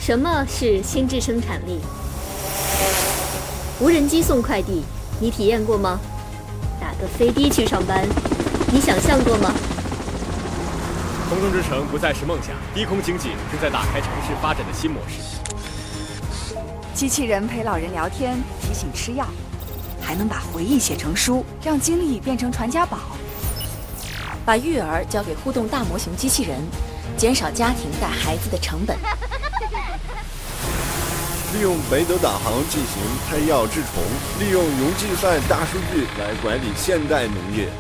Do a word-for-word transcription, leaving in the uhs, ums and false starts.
什么是心智生产力？无人机送快递，你体验过吗？打个飞的去上班，你想象过吗？ 空中之城不再是梦想，低空经济正在打开城市发展的新模式。 机器人陪老人聊天，提醒吃药，还能把回忆写成书，让经历变成传家宝。 把育儿交给互动大模型机器人，减少家庭带孩子的成本。 利用北斗导航进行拍药治虫，利用云计算大数据来管理现代农业。